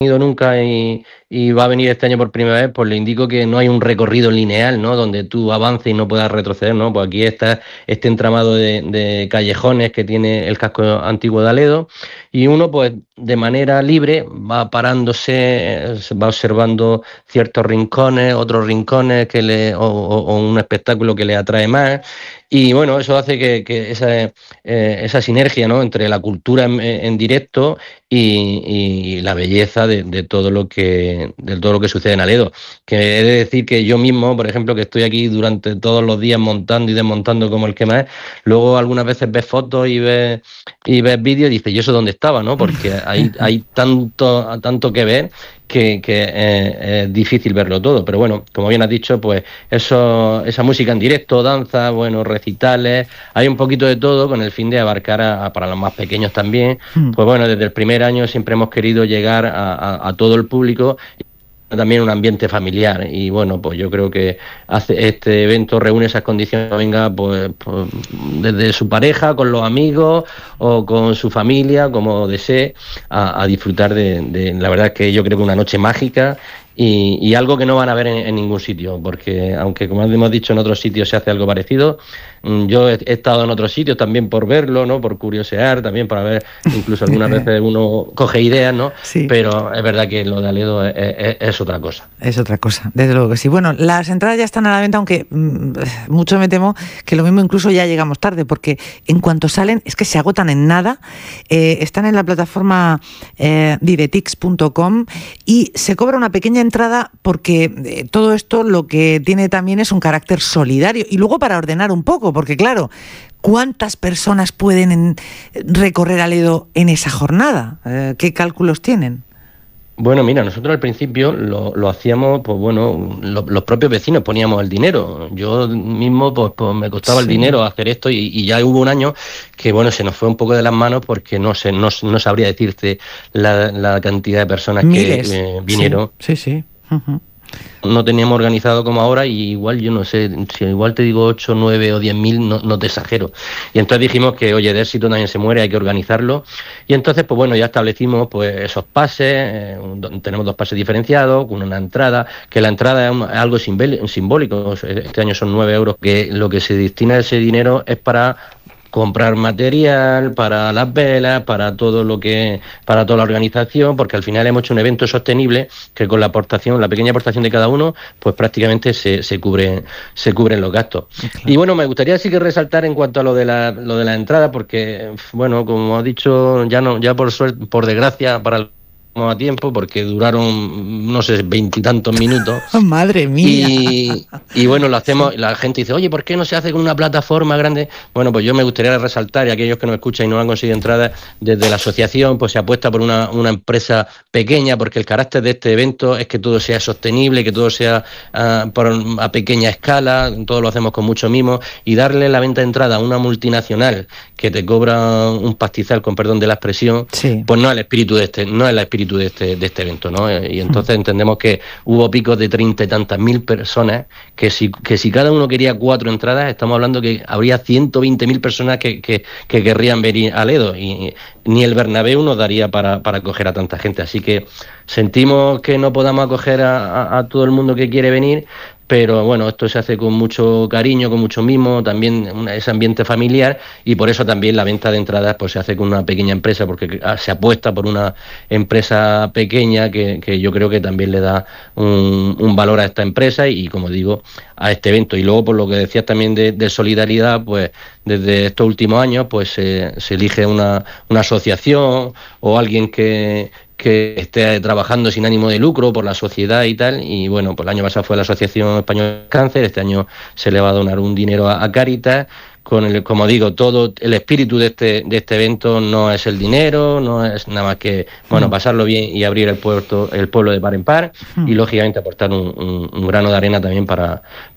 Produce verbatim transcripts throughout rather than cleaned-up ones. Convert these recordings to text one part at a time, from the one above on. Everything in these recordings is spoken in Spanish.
ido nunca y, y va a venir este año por primera vez, pues le indico que no hay un recorrido lineal, ¿no? Donde tú avances y no puedas retroceder, ¿no? Pues aquí está este entramado de, de callejones que tiene el casco antiguo de Aledo, y uno, pues, de manera libre va parándose, va observando ciertos rincones, otros rincones que le, o, o, o un espectáculo que le atrae más. Y bueno, eso hace que, que esa, eh, esa sinergia, ¿no?, entre la cultura en, en directo y, y la belleza de, de todo lo que de todo lo que sucede en Aledo. Que he de decir que yo mismo, por ejemplo, que estoy aquí durante todos los días montando y desmontando como el que más, luego algunas veces ves fotos y ves y ves vídeos y dices, ¿y eso dónde estaba?, ¿no? Porque hay, hay tanto, tanto que ver que, que eh, es difícil verlo todo. Pero bueno, como bien has dicho, pues eso, esa música en directo, danza, bueno, recitales, hay un poquito de todo con el fin de abarcar a, a, para los más pequeños también. Mm. Pues bueno, desde el primer año siempre hemos querido llegar a, a, a todo el público, también un ambiente familiar, y bueno, pues yo creo que hace, este evento reúne esas condiciones, venga, pues, pues desde su pareja, con los amigos o con su familia, como desee, a, a disfrutar de, de, la verdad es que yo creo que una noche mágica. Y, y algo que no van a ver en, en ningún sitio, porque aunque, como hemos dicho, en otros sitios se hace algo parecido, yo he, he estado en otros sitios también por verlo, ¿no?, por curiosear, también para ver, incluso algunas veces uno coge ideas, ¿no? Sí. Pero es verdad que lo de Aledo es, es, es otra cosa. Es otra cosa, desde luego que sí. Bueno, las entradas ya están a la venta, aunque mmm, mucho me temo que lo mismo incluso ya llegamos tarde, porque en cuanto salen es que se agotan en nada. Eh, están en la plataforma eh, diretix punto com y se cobra una pequeña entrada porque eh, todo esto lo que tiene también es un carácter solidario y luego para ordenar un poco, porque claro, ¿cuántas personas pueden en, recorrer Aledo en esa jornada? Eh, ¿Qué cálculos tienen? Bueno, mira, nosotros al principio lo, lo hacíamos, pues bueno, lo, los propios vecinos poníamos el dinero. Yo mismo, pues, pues me costaba sí. el dinero hacer esto y, y ya hubo un año que, bueno, se nos fue un poco de las manos porque no sé, no, no sabría decirte la, la cantidad de personas Miles. que eh, vinieron. Sí, sí. sí. Uh-huh. No teníamos organizado como ahora y igual, yo no sé, si igual te digo ocho, nueve o diez mil, no, no te exagero. Y entonces dijimos que, oye, de éxito nadie se muere, hay que organizarlo. Y entonces, pues bueno, ya establecimos pues esos pases, eh, tenemos dos pases diferenciados, con una entrada, que la entrada es, un, es algo simbólico, este año son nueve euros, que lo que se destina a ese dinero es para comprar material para las velas, para todo lo que, para toda la organización, porque al final hemos hecho un evento sostenible que con la aportación, la pequeña aportación de cada uno, pues prácticamente se, se cubre, se cubren los gastos. Claro. Y bueno, me gustaría sí que resaltar en cuanto a lo de la, lo de la entrada, porque bueno, como ha dicho, ya no, ya por suerte, por desgracia para el a tiempo porque duraron no sé veintitantos minutos. Madre mía. Y, y bueno, lo hacemos, sí. La gente dice, oye, ¿por qué no se hace con una plataforma grande? Bueno, pues yo me gustaría resaltar, y aquellos que nos escuchan y no han conseguido entradas, desde la asociación pues se apuesta por una, una empresa pequeña, porque el carácter de este evento es que todo sea sostenible, que todo sea uh, por, a pequeña escala, todo lo hacemos con mucho mimo, y darle la venta de entrada a una multinacional que te cobra un pastizal, con perdón de la expresión, sí. Pues no es el espíritu de este, no es el espíritu de este, de este evento, ¿no? Y entonces entendemos que hubo picos de treinta y tantas mil personas, que si, que si cada uno quería cuatro entradas, estamos hablando que habría ciento veinte mil personas que, que, que querrían venir a Aledo, y ni el Bernabéu nos daría para, para acoger a tanta gente, así que sentimos que no podamos acoger a, a, a todo el mundo que quiere venir, pero bueno, esto se hace con mucho cariño, con mucho mimo, también una, ese ambiente familiar, y por eso también la venta de entradas pues se hace con una pequeña empresa, porque se apuesta por una empresa pequeña que, que yo creo que también le da un, un valor a esta empresa y, como digo, a este evento. Y luego, por lo que decías también de, de solidaridad, pues desde estos últimos años pues se, se elige una, una asociación o alguien que que esté trabajando sin ánimo de lucro por la sociedad y tal, y bueno, pues el año pasado fue la Asociación Española de Cáncer, este año se le va a donar un dinero a, a Cáritas, con el, como digo, todo el espíritu de este, de este evento no es el dinero, no es nada más que, bueno, pasarlo bien y abrir el puerto, el pueblo de par en par, y lógicamente aportar un, un, un grano de arena también para,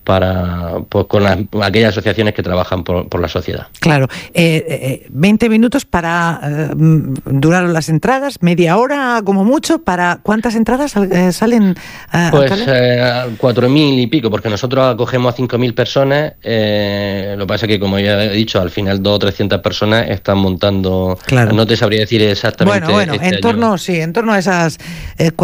para pues con las, aquellas asociaciones que trabajan por, por la sociedad. Claro, eh, eh, veinte minutos para eh, duraron las entradas, media hora como mucho. ¿Para cuántas entradas eh, salen? Eh, pues eh, cuatro mil y pico, porque nosotros acogemos a cinco mil personas. Eh, lo que pasa es que, como ya he dicho, al final dos o trescientas personas están montando. Claro. No te sabría decir exactamente. Bueno, bueno, este en torno, año. sí, en torno a esas. Eh,